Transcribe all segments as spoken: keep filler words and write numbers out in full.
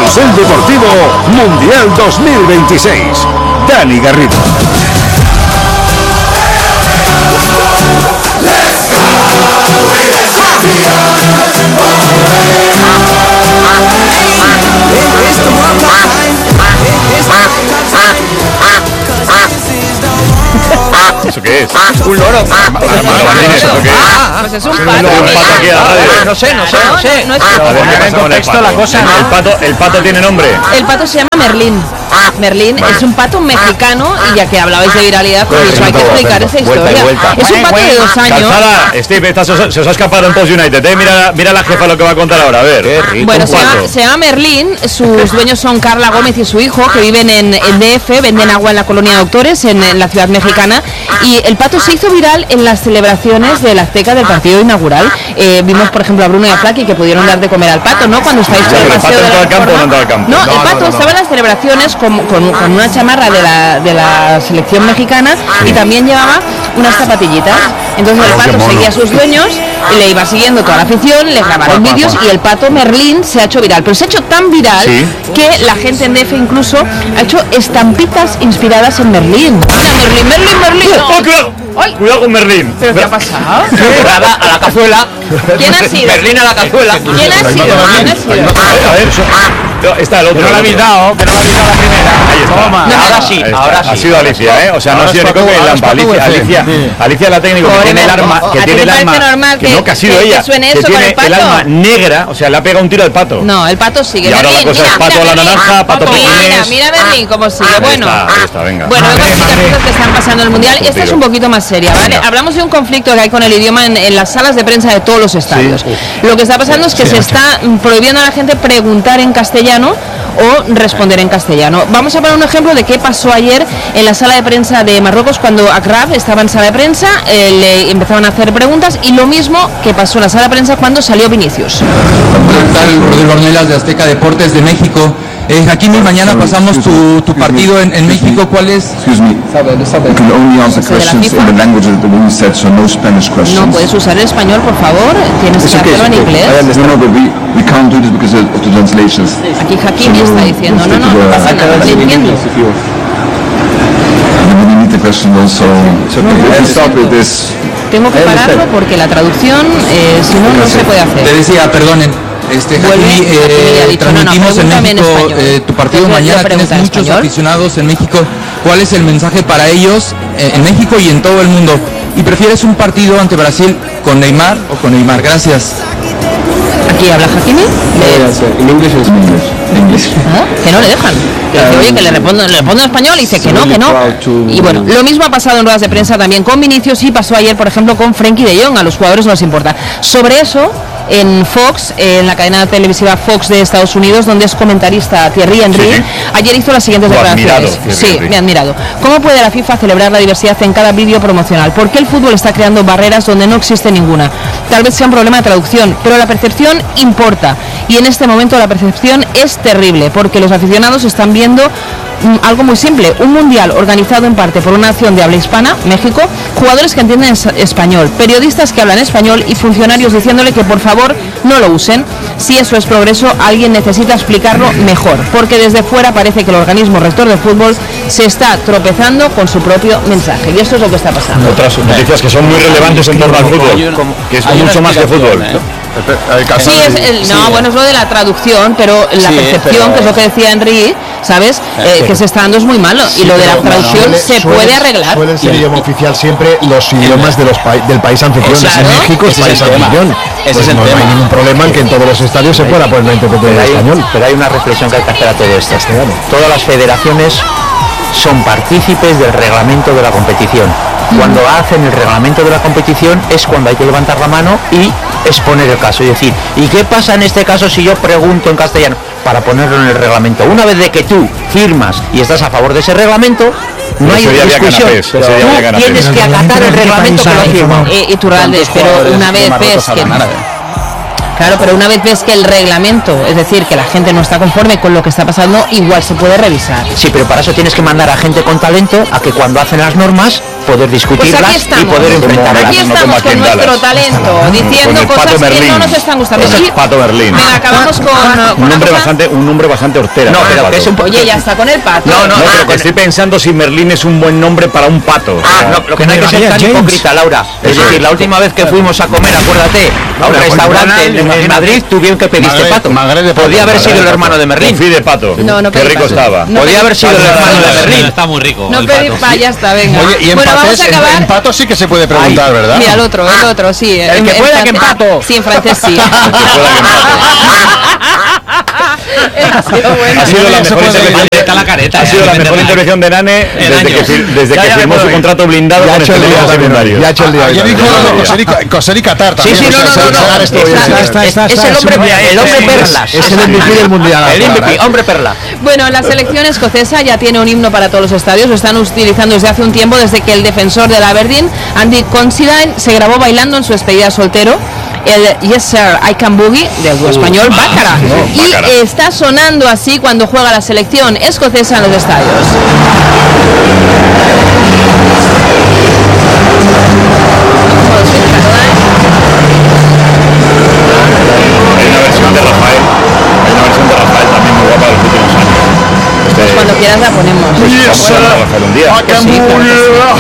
Carrusel Deportivo Mundial dos mil veintiséis. Dani Garrido. ¿Eso qué es? Un loro. ¿Eso qué es? Pues es un Un pato. pato aquí a la radio. No sé, no sé, no sé. No es A ver, ¿qué en pasa con el contexto pato? la cosa, ¿no? El pato, el pato tiene nombre. El pato se llama Merlín. Merlín es un pato mexicano y ya que hablabais de viralidad, pues Pues eso hay que no puedo explicar hacerlo. esa Vuelta y historia. vuelta. Es un pato de dos años. Calzada, Steve, esta se, os- se os ha escapado en Post United, ¿eh? Mira, mira la jefa lo que va a contar ahora, a ver. Qué rico. Bueno, Un se llama, pato. se llama Merlín, sus dueños son Carla Gómez y su hijo, que viven en, en D F, venden agua en la colonia Doctores, en, en la ciudad mexicana, y el pato se hizo viral en las celebraciones del Azteca del partido inaugural. Eh, vimos, por ejemplo, a Bruno y a Flaki que pudieron dar de comer al pato, ¿no? Cuando estáis por el ¿El paseo pato de entró la al campo o no Reforma. entró al campo? No, No, el no, pato no, no. estaba en las celebraciones con, con- con una chamarra de la, de la selección mexicana y también llevaba unas zapatillitas. Entonces el Oh, qué pato mono. seguía a sus dueños y le iba siguiendo toda la afición, le grabaron vídeos y el pato Merlín se ha hecho viral. Pero se ha hecho tan viral Sí. que la gente en D F incluso ha hecho estampitas inspiradas en Merlín. Mira, Merlín, Merlín, Merlín. ¡Oh, cuidado! Ay. Cuidado con Merlín. ¿Pero qué ha pasado? A la, a la cazuela. ¿Quién ha sido? Berlín a la cazuela. ¿Quién ha sido? ¿Quién ha sido? A ver, eso- no, está el otro. Que no la habéis dado, que no la habéis dado la primera. Ahí está. Toma. No, Ahora no. sí, Ahí está. ahora sí. Ha sido Alicia, ¿eh? O sea, no ha Ahora sido es Nico Paco- que ahora es Lampa. Paco Alicia, U F. Alicia, Sí. Alicia la técnica que Pobre tiene el Paco. arma, ¿A que ti tiene te el parece arma, normal que que- no, que ha sido que- que ella, suene que eso con tiene el pato? el arma negra, o sea, le ha pegado un tiro al pato. No, el pato sigue. Y ahora la Merlín, cosa es mira, pato mira, a la Merlín. naranja, pato Mira, pequinés. mira Berlín cómo sigue. Ahí Bueno, está, ahí está, venga. bueno, vengo a explicar Madre, cosas que están pasando en el Mundial. Esta es un poquito más seria, ¿vale? Venga. Hablamos de un conflicto que hay con el idioma en, en las salas de prensa de todos los estadios. Lo que está pasando es que se está mm, prohibiendo a la gente preguntar en castellano o responder en castellano. Vamos a poner un ejemplo de qué pasó ayer en la sala de prensa de Marruecos cuando Akrab estaba en sala de prensa, eh, le empezaban a hacer preguntas y lo mismo que pasó en la sala de prensa cuando salió Vinicius. ¿Qué tal? Rodrigo Ornelas de Azteca Deportes de México. Eh, Hakimi, mañana pasamos tu, tu partido en, en México. ¿Cuál es? Excuse me. You can only answer Soy de la questions FIFA. in the language that the woman said, so no Spanish questions. No puedes usar el español, por favor. Tienes It's que okay, hacerlo en it's okay. inglés. I understand. No, no, but we, we can't do this because of of the translations. Aquí Hakimi está diciendo, no, no, no pasa nada, te entiendo. And we need the question also. Let's start with this. Tengo que pararlo porque la traducción, eh, si no, no se puede Te hacer. decía, perdonen. Este, Vuelve, Hakimi, Hakimi eh, ha dicho, no, no, transmitimos en pregúntame en México español. eh, tu partido Yo- yo mañana. pregunto Tienes en muchos español. aficionados en México. ¿Cuál es el mensaje para ellos eh, en México y en todo el mundo? ¿Y prefieres un partido ante Brasil con Neymar o con Neymar? Gracias. Aquí habla Hakimi. In English and Spanish. Ah, que no le dejan. Que dice, oye, que le respondo, le respondo en español y dice que no, que no. Y bueno, lo mismo ha pasado en ruedas de prensa también con Vinicius y pasó ayer, por ejemplo, con Frenkie de Jong. A los jugadores no les importa. Sobre eso, en Fox, en la cadena televisiva Fox de Estados Unidos, donde es comentarista Thierry Henry, Sí, sí. ayer hizo las siguientes Lo ha declaraciones. admirado, Thierry Sí, Henry. me ha admirado. ¿Cómo puede la FIFA celebrar la diversidad en cada vídeo promocional? ¿Por qué el fútbol está creando barreras donde no existe ninguna? Tal vez sea un problema de traducción, pero la percepción importa. Y en este momento la percepción es terrible, porque los aficionados están viendo mm, algo muy simple, un mundial organizado en parte por una nación de habla hispana, México, jugadores que entienden es- español, periodistas que hablan español y funcionarios diciéndole que por favor no lo usen. Si eso es progreso, alguien necesita explicarlo mejor, porque desde fuera parece que el organismo rector de fútbol se está tropezando con su propio mensaje. Y esto es lo que está pasando. Otras noticias que son muy relevantes en torno al fútbol, que es mucho más que fútbol. Sí, es el, no, bueno, es lo de la traducción, pero la Sí, percepción, pero- que es lo que decía Henry, ¿sabes? Eh, que se está dando es muy malo. y lo de la traducción Suele- se suele- puede arreglar. Suele ser idioma oficial siempre los idiomas de los pai- del país anfitrión. Si Claro. México es Ese es país el tema. anfitrión. Ese Pues es el no, no tema. hay ningún problema en que en todos los estadios se pueda poner la interpretación Pero en hay, español. pero hay una reflexión que hay que hacer a todo esto. Todas las federaciones son partícipes del reglamento de la competición. Cuando hacen el reglamento de la competición es cuando hay que levantar la mano y exponer el caso y decir, ¿y qué pasa en este caso si yo pregunto en castellano? Para ponerlo en el reglamento. Una vez de que tú firmas y estás a favor de ese reglamento, no hay Ese día había discusión. canapés, ese día Tú había canapés. tienes que acatar el reglamento que lo firma. Eh, Iturralde, pero una vez ves que... Claro, pero una vez ves que el reglamento, es decir, que la gente no está conforme con lo que está pasando, igual se puede revisar. Sí, pero para eso tienes que mandar a gente con talento a que cuando hacen las normas poder discutirlas Pues aquí estamos, y poder enfrentarlas. aquí estamos con nuestro talento, diciendo cosas que no nos están gustando. Ese es Y- Pato Merlín. Venga, acabamos con, con Un una nombre cosa. bastante, un nombre bastante hortera. No, ¿no? pero Pato. que es un po- Oye, ya está con el pato. No, no, No, ah, pero que con- estoy pensando si Merlín es un buen nombre para un pato. Ah, no, lo que no hay que ser tan James. hipócrita, Laura. Es decir, la última vez que fuimos a comer, acuérdate, a un Laura, restaurante pues, en, en imagínate. Madrid, tuvieron que pediste Magret, pato. Magret de pato, Podía haber Magret sido de el pato. hermano de Merlín. Confí de pato. No, no Qué pedí rico pato. estaba. No Podía pedí haber sido el pato. hermano de Merlín. Está muy rico. No el pedí pato. pa, ya está, venga. Oye, y bueno, vamos empates, a en, acabar. en pato sí que se puede preguntar, ¿verdad? Mira, el otro, el otro, sí. El que pueda que empato. Sí, en francés sí. Ha sido bueno. Ha sido la Ya se mejor puede intervención. ir. Está la careta. Ha sido la mejor intervención de Nane desde años. que, fir- desde Ya, que ya me firmó puedo su ir. contrato blindado Ya ha con hecho el este día nuevo también. secundario. Ya ha hecho el día. Ah, Ayer ya dijo ha hecho el día. coser y, coser y Qatar Sí, también. sí, o no, sea, no, no, sacar no. esto bien. Está- Está- es- está- Es está- el hombre, está- el hombre perlas. Es el M V P del mundial. El ahora, M V P, ¿eh? hombre perla. Bueno, la selección escocesa ya tiene un himno para todos los estadios, lo están utilizando desde hace un tiempo, desde que el defensor del Aberdeen, Andy Considine, se grabó bailando en su despedida soltero el Yes Sir, I Can Boogie del dúo español Bácara. no, Y Bácara. está sonando así cuando juega la selección escocesa en los estadios. Hay una versión de Rafael. Hay una versión de Rafael también muy guapa de los últimos años. Este, Pues cuando quieras la ponemos. vamos a hablar de Rafael un día. Pues sí, claro que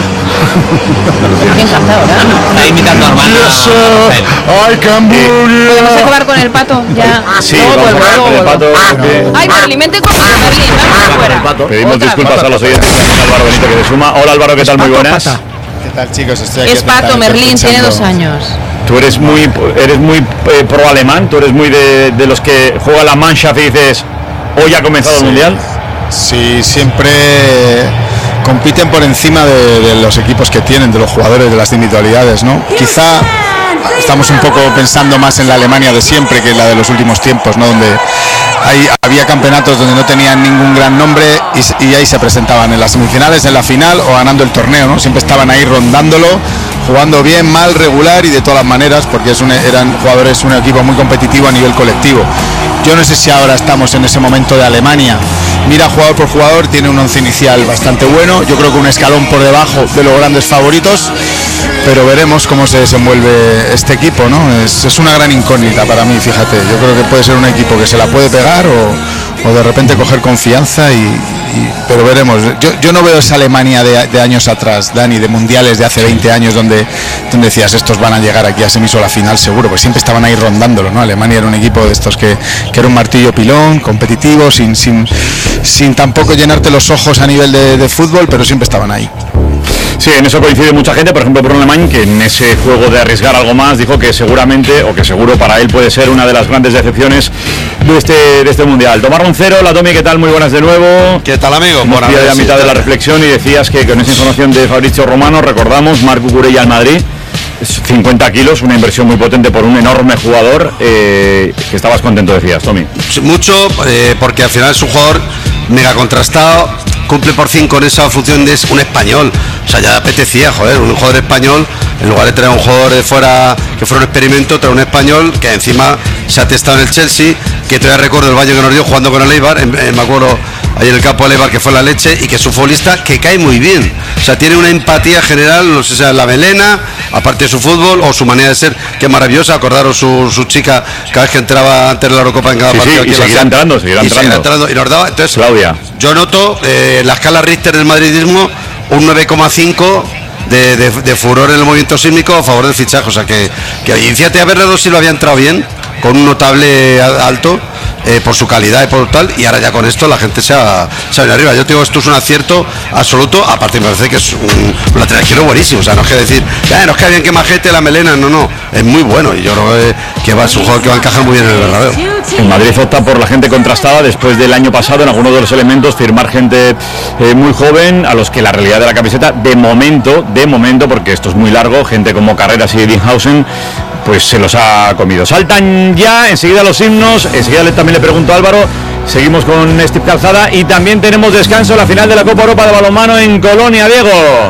sí. ¿Quién canta ahora? Está imitando a hermana. Rafael. I can boogie. ¿Podemos acabar con el pato? Ya. Sí, Luego vamos vuelvo, a luego hablar con el vuelvo. pato. que- Ay, Merlin, vente conmigo, Merlin, vamos afuera. Pedimos Otra disculpas cosa. a los oyentes de Álvaro Benito que se suma. Hola Álvaro, ¿qué tal? Muy buenas. ¿Qué tal, chicos? Estoy aquí Es pato, atentamente Merlin, tiene escuchando. dos años. Tú eres muy, eres muy eh, pro alemán, tú eres muy de, de los que juega la Mannschaft y dices, hoy ha comenzado el Sí. mundial. Sí, siempre compiten por encima de, de los equipos que tienen, de los jugadores, de las individualidades, ¿no? Quizá estamos un poco pensando más en la Alemania de siempre que en la de los últimos tiempos, ¿no? Donde hay, había campeonatos donde no tenían ningún gran nombre y, s- y ahí se presentaban en las semifinales, en la final o ganando el torneo, ¿no? Siempre estaban ahí rondándolo, jugando bien, mal, regular y de todas las maneras, porque es un, eran jugadores, un equipo muy competitivo a nivel colectivo. Yo no sé si ahora estamos en ese momento de Alemania. Mira jugador por jugador, tiene un once inicial bastante bueno, yo creo que un escalón por debajo de los grandes favoritos, pero veremos cómo se desenvuelve este equipo, ¿no? Es, es una gran incógnita para mí, fíjate. Yo creo que puede ser un equipo que se la puede pegar o, o de repente coger confianza, y, y- pero veremos. Yo, yo no veo esa Alemania de, de años atrás, Dani, de mundiales de hace veinte años, donde, donde decías, estos van a llegar aquí a semis o a la final seguro, pues siempre estaban ahí rondándolo, ¿no? Alemania era un equipo de estos que, que era un martillo pilón, competitivo, sin, sin, sin tampoco llenarte los ojos a nivel de, de fútbol, pero siempre estaban ahí. Sí, en eso coincide mucha gente, por ejemplo, Bruno Alemán, que en ese juego de arriesgar algo más dijo que seguramente, o que seguro para él puede ser una de las grandes decepciones de este, de este mundial. Tomar un cero, la Tomi, ¿qué tal? Muy buenas de nuevo. ¿Qué tal, amigo? Hemos Bueno, pillado ya a sí, mitad de la tal. reflexión y decías que con esa información de Fabrizio Romano, recordamos, Marc Cucurella al Madrid, es cincuenta kilos, una inversión muy potente por un enorme jugador, eh, que estabas contento, decías, Tomi. Mucho, eh, porque al final es un jugador mega contrastado, cumple por fin con esa función de un español. O sea, ya apetecía, joder, un jugador español, en lugar de traer un jugador de fuera que fuera un experimento, traer un español que encima se ha testado en el Chelsea, que todavía recuerdo el baño que nos dio jugando con el Eibar, en, en, me acuerdo ahí en el campo del Eibar, que fue la leche, y que es un futbolista que cae muy bien. O sea, tiene una empatía general, no sé si es la melena, aparte de su fútbol o su manera de ser, que es maravillosa. Acordaros su, su chica cada vez que entraba antes de la Eurocopa en cada Sí, sí, partido. y aquí en la seguirá sede. entrando, seguirá Y entrando. entrando y nos daba, entonces Claudia. yo noto eh, la escala Richter del madridismo un nueve coma cinco de, de, de furor en el movimiento sísmico a favor del fichaje. O sea que, que y fíjate, a Berredo sí lo había entrado bien, con un notable a- alto eh, por su calidad y por tal, y ahora ya con esto la gente se ha, se ha venido arriba. Yo te digo, esto es un acierto absoluto, aparte me parece que es un, un lateral izquierdo buenísimo. O sea, no es que decir, "Eh, nos cae bien que majete la melena", no, no, es muy bueno, y yo creo que, que va, es un jugador que va a encajar muy bien en el Bernabéu. El Madrid opta por la gente contrastada después del año pasado en algunos de los elementos firmar gente eh, muy joven a los que la realidad de la camiseta de momento, de momento, porque esto es muy largo, gente como Carreras y Dinhausen, pues se los ha comido. Saltan ya enseguida los himnos, enseguida le, también le pregunto a Álvaro, seguimos con Steve Calzada y también tenemos descanso, la final de la Copa Europa de balonmano en Colonia, Diego.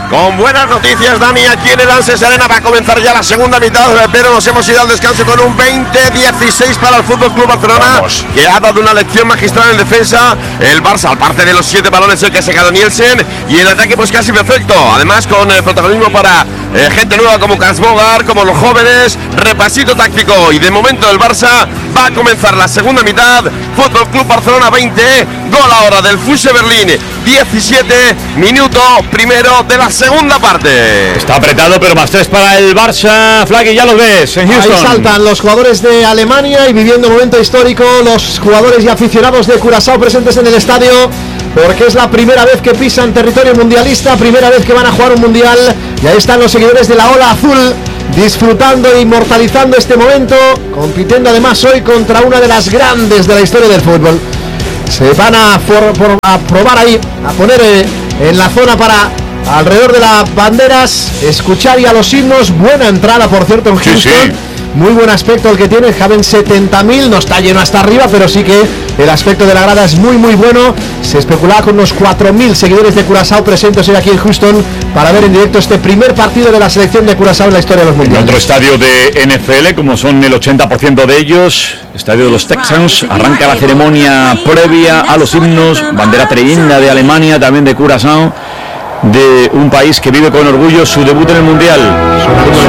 con buenas noticias, Dani, aquí en el Ansés Arena va a comenzar ya la segunda mitad, pero nos hemos ido al descanso con un veinte dieciséis para el Fútbol Club Barcelona. Vamos. Que ha dado una lección magistral en defensa. El Barça, aparte de los siete balones el que ha sacado Nielsen, y el ataque pues casi perfecto, además con el protagonismo para eh, gente nueva como Kasbogar, como los jóvenes, repasito táctico, y de momento el Barça va a comenzar la segunda mitad. Fútbol Club Barcelona veinte, gol ahora del F U S Berlín, diecisiete, minuto primero de la segunda parte. Está apretado, pero más tres para el Barça. Flaggy, ya lo ves en Houston. Ahí saltan los jugadores de Alemania y viviendo un momento histórico los jugadores y aficionados de Curazao presentes en el estadio, porque es la primera vez que pisan territorio mundialista, primera vez que van a jugar un mundial, y ahí están los seguidores de la Ola Azul disfrutando e inmortalizando este momento, compitiendo además hoy contra una de las grandes de la historia del fútbol. Se van a, for, por, a probar ahí, a poner eh, en la zona para alrededor de las banderas, escuchar ya los himnos. Buena entrada, por cierto, en Houston. Sí, sí. Muy buen aspecto el que tiene, caben setenta mil, no está lleno hasta arriba, pero sí que el aspecto de la grada es muy muy bueno. Se especulaba con unos cuatro mil seguidores de Curazao presentes hoy aquí en Houston para ver en directo este primer partido de la selección de Curazao en la historia de los mundiales. En otro estadio de N F L, como son el ochenta por ciento de ellos, estadio de los Texans, arranca la ceremonia previa a los himnos, bandera tremenda de Alemania, también de Curazao, de un país que vive con orgullo su debut en el mundial.